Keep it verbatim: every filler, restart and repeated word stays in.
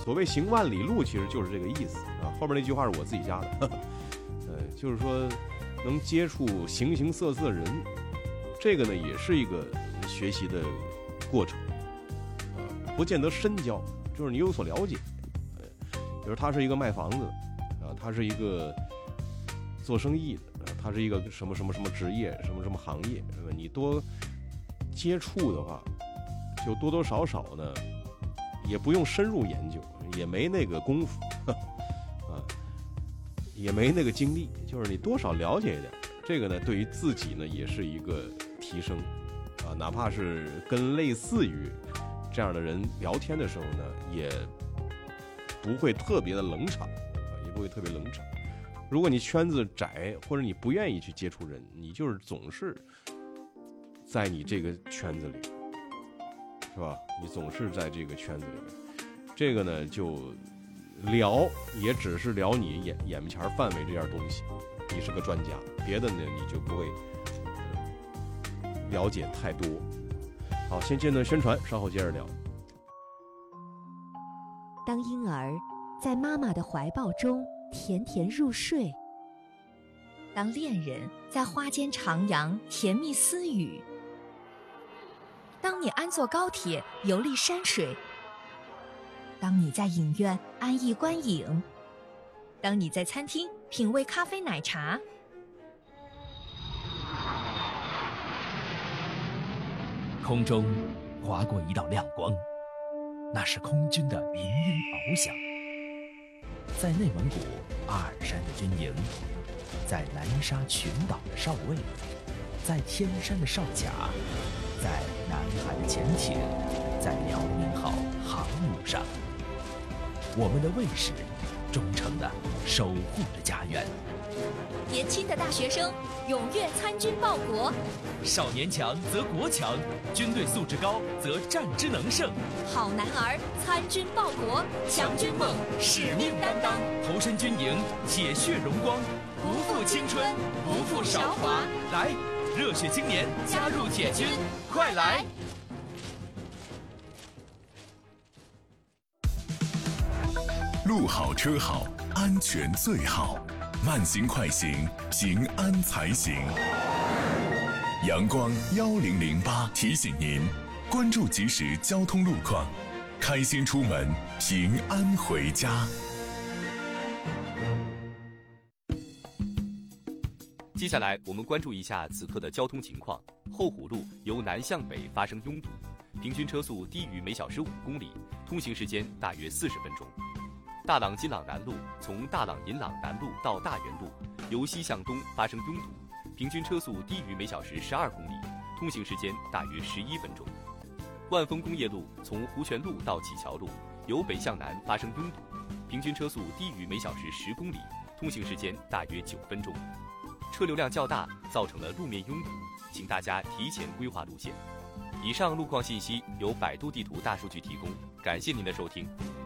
所谓行万里路，其实就是这个意思啊。后面那句话是我自己加的，呵呵呃，就是说能接触形形色色的人，这个呢也是一个学习的过程啊，不见得深交，就是你有所了解。呃，比如他是一个卖房子的啊，他是一个做生意的啊，他是一个什么什么什么职业，什么什么行业，你多接触的话，就多多少少呢，也不用深入研究，也没那个功夫，啊，也没那个精力，就是你多少了解一点，这个呢，对于自己呢也是一个提升，啊，哪怕是跟类似于这样的人聊天的时候呢，也不会特别的冷场，啊，也不会特别冷场。如果你圈子窄，或者你不愿意去接触人，你就是总是在你这个圈子里，是吧？你总是在这个圈子里面，这个呢就聊也只是聊你眼眼前范围这样东西，你是个专家，别的呢你就不会、呃、了解太多。好，先间断宣传，稍后接着聊。 当婴儿在妈妈的怀抱中甜甜入睡，当恋人在花间徜徉甜蜜私语，当你安坐高铁游历山水，当你在影院安逸观影，当你在餐厅品味咖啡奶茶， 空中划过一道亮光，那是空军的鸣音翱翔。在内蒙古阿尔山的军营，在南沙群岛的哨位，在天山的哨卡，在南海的潜艇，在辽宁号航母上，我们的卫士忠诚地守护着家园。 年轻的大学生踊跃参军报国， 少年强则国强，军队素质高则战之能胜。 好男儿参军报国，强军梦，使命担当， 投身军营，铁血荣光， 不负青春，不负韶华。 来，热血青年加入铁军，快来！ 路好车好，安全最好。慢行快行，平安才行。阳光幺零零八提醒您，关注即时交通路况，开心出门，平安回家。 接下来我们关注一下此刻的交通情况。后湖路由南向北发生拥堵，平均车速低于每小时五公里，通行时间大约四十分钟。大朗金朗南路从大朗银朗南路到大源路，由西向东发生拥堵，平均车速低于每小时十二公里，通行时间大约十一分钟。万丰工业路从湖泉路到启桥路，由北向南发生拥堵，平均车速低于每小时十公里，通行时间大约九分钟。车流量较大，造成了路面拥堵，请大家提前规划路线。以上路况信息由百度地图大数据提供，感谢您的收听。